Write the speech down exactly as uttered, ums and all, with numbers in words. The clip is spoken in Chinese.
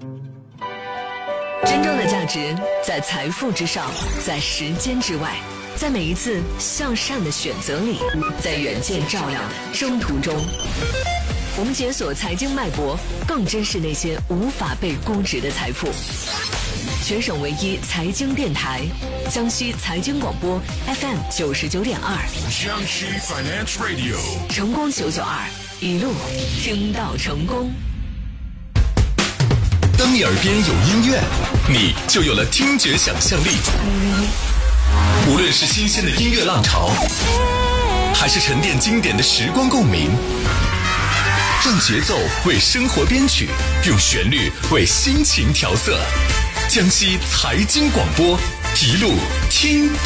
真正的价值在财富之上，在时间之外，在每一次向善的选择里，在远见照亮的征途中。我们解锁财经脉搏，更珍视那些无法被估值的财富。全省唯一财经电台，江西财经广播 F M 九十九点二， 江西 Finance Radio， 成功九九二，一路听到成功。 当你耳边有音乐，你就有了听觉想象力。无论是新鲜的音乐浪潮，还是沉淀经典的时光共鸣，让节奏为生活编曲，用旋律为心情调色。江西财经广播，一路听